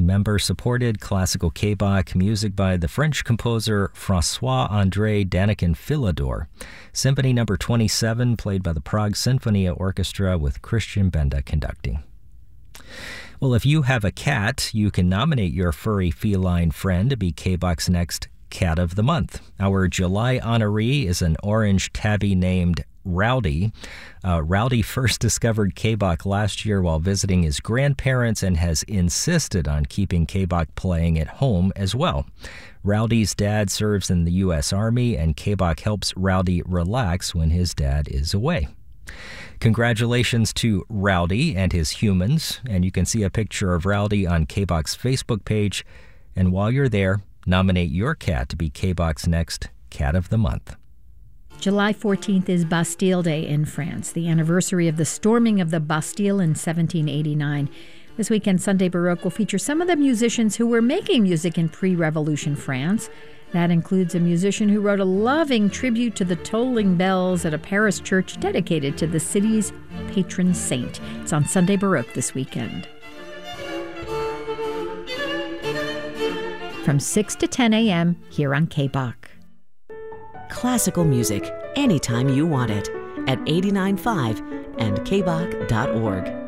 member-supported classical K-Bach, music by the French composer François-André Daniken-Philidor. Symphony number 27, played by the Prague Sinfonia Orchestra with Christian Benda conducting. Well, if you have a cat, you can nominate your furry feline friend to be K-Bach's next Cat of the Month. Our July honoree is an orange tabby named Rowdy. Rowdy first discovered K-Bach last year while visiting his grandparents and has insisted on keeping K-Bach playing at home as well. Rowdy's dad serves in the U.S. Army, and K-Bach helps Rowdy relax when his dad is away. Congratulations to Rowdy and his humans, and you can see a picture of Rowdy on K-Bach's Facebook page. And while you're there, nominate your cat to be K-Bach's next Cat of the Month. July 14th is Bastille Day in France, the anniversary of the storming of the Bastille in 1789. This weekend, Sunday Baroque will feature some of the musicians who were making music in pre-revolution France. That includes a musician who wrote a loving tribute to the tolling bells at a Paris church dedicated to the city's patron saint. It's on Sunday Baroque this weekend. From 6 to 10 a.m. here on K-Bach. Classical music anytime you want it at 89.5 and kbach.org.